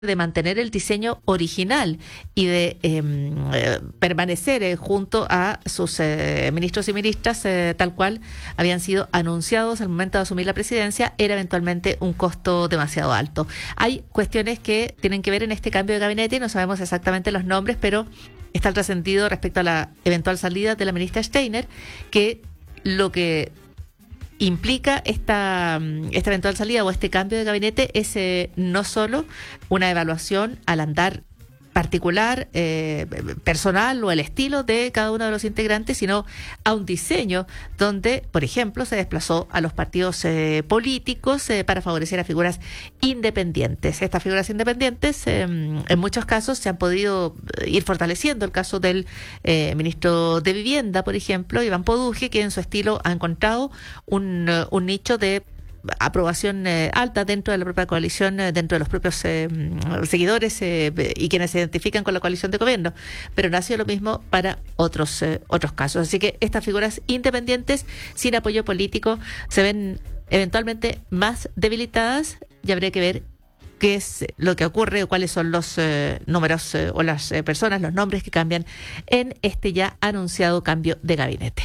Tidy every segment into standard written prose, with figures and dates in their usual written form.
de mantener el diseño original y de permanecer junto a sus ministros y ministras tal cual habían sido anunciados al momento de asumir la presidencia, era eventualmente un costo demasiado alto. Hay cuestiones que tienen que ver en este cambio de gabinete y no sabemos exactamente los nombres, pero está el trascendido respecto a la eventual salida de la ministra Steiner, que lo que implica esta eventual salida o este cambio de gabinete es no solo una evaluación al andar particular, personal o el estilo de cada uno de los integrantes, sino a un diseño donde, por ejemplo, se desplazó a los partidos políticos para favorecer a figuras independientes. Estas figuras independientes en muchos casos se han podido ir fortaleciendo. El caso del ministro de Vivienda, por ejemplo, Iván Poduje, que en su estilo ha encontrado un nicho de aprobación alta dentro de la propia coalición, dentro de los propios seguidores y quienes se identifican con la coalición de gobierno, pero no ha sido lo mismo para otros casos. Así que estas figuras independientes sin apoyo político se ven eventualmente más debilitadas y habría que ver qué es lo que ocurre o cuáles son los números o las personas, los nombres que cambian en este ya anunciado cambio de gabinete.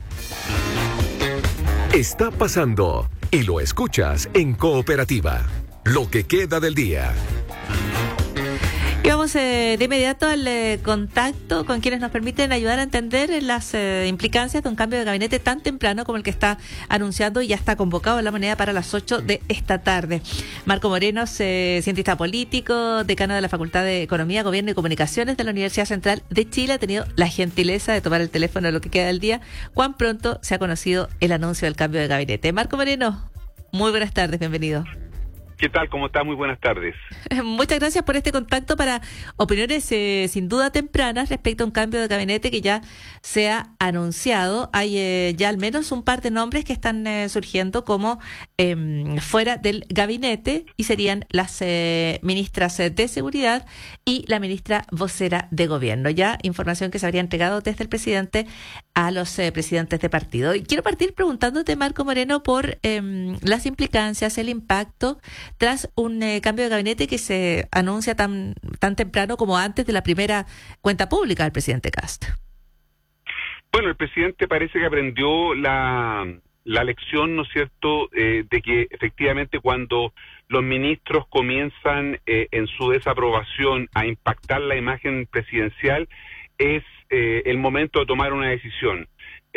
Está pasando y lo escuchas en Cooperativa. Lo que queda del día. Y vamos de inmediato al contacto con quienes nos permiten ayudar a entender las implicancias de un cambio de gabinete tan temprano como el que está anunciando y ya está convocado en La Moneda para las 8 de esta tarde. Marco Moreno, cientista político, decano de la Facultad de Economía, Gobierno y Comunicaciones de la Universidad Central de Chile, ha tenido la gentileza de tomar el teléfono a lo que queda del día. ¿Cuán pronto se ha conocido el anuncio del cambio de gabinete? Marco Moreno, muy buenas tardes, bienvenido. ¿Qué tal? ¿Cómo está? Muy buenas tardes. Muchas gracias por este contacto para opiniones sin duda tempranas respecto a un cambio de gabinete que ya se ha anunciado. Hay ya al menos un par de nombres que están surgiendo como fuera del gabinete y serían las ministras de Seguridad y la ministra vocera de Gobierno. Ya información que se habría entregado desde el presidente a los presidentes de partido. Y quiero partir preguntándote, Marco Moreno, por las implicancias, el impacto tras un cambio de gabinete que se anuncia tan temprano como antes de la primera cuenta pública del presidente Kast. Bueno, el presidente parece que aprendió la lección, ¿no es cierto?, de que efectivamente cuando los ministros comienzan en su desaprobación a impactar la imagen presidencial, es el momento de tomar una decisión.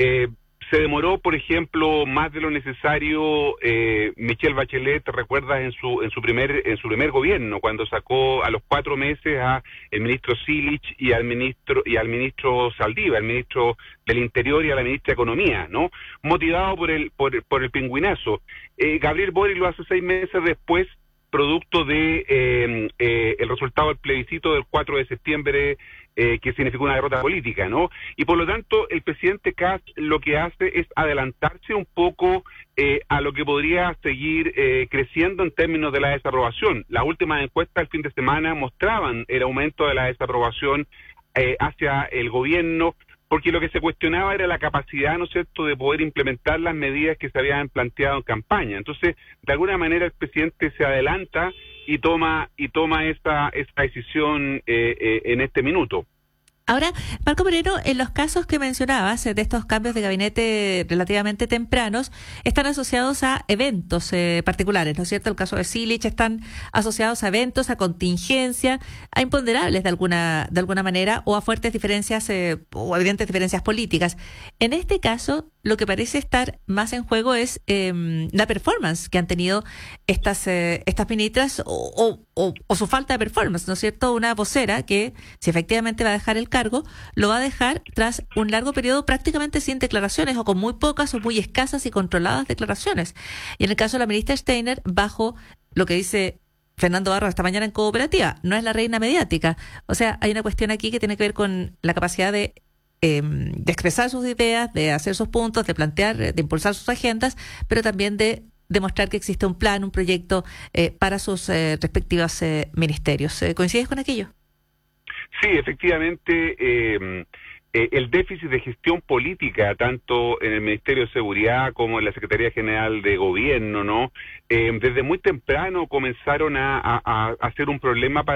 Se demoró, por ejemplo, más de lo necesario Michelle Bachelet, ¿te recuerdas? En su primer gobierno, cuando sacó a los 4 meses a el ministro Silich y al ministro Saldívar, el ministro del Interior, y a la ministra de Economía, ¿no? Motivado por el pingüinazo. Gabriel Boric lo hace 6 meses después, producto de el resultado del plebiscito del 4 de septiembre, que significó una derrota política, ¿no? Y por lo tanto, el presidente Kast lo que hace es adelantarse un poco a lo que podría seguir creciendo en términos de la desaprobación. Las últimas encuestas del fin de semana mostraban el aumento de la desaprobación hacia el gobierno, porque lo que se cuestionaba era la capacidad, ¿no es cierto?, de poder implementar las medidas que se habían planteado en campaña. Entonces, de alguna manera el presidente se adelanta y toma esta decisión en este minuto. Ahora, Marco Moreno, en los casos que mencionabas, de estos cambios de gabinete relativamente tempranos, están asociados a eventos particulares, ¿no es cierto? El caso de Silich están asociados a eventos, a contingencia, a imponderables de alguna manera, o a fuertes diferencias o evidentes diferencias políticas. En este caso, lo que parece estar más en juego es la performance que han tenido estas ministras o su falta de performance, ¿no es cierto? Una vocera que, si efectivamente va a dejar el cargo, lo va a dejar tras un largo periodo prácticamente sin declaraciones o con muy pocas o muy escasas y controladas declaraciones. Y en el caso de la ministra Steiner, bajo lo que dice Fernando Barros esta mañana en Cooperativa, no es la reina mediática. O sea, hay una cuestión aquí que tiene que ver con la capacidad de expresar sus ideas, de hacer sus puntos, de plantear, de impulsar sus agendas, pero también de demostrar que existe un plan, un proyecto para sus respectivos ministerios. ¿Coincides con aquello? Sí, efectivamente, el déficit de gestión política, tanto en el Ministerio de Seguridad como en la Secretaría General de Gobierno, ¿no? Desde muy temprano comenzaron a hacer un problema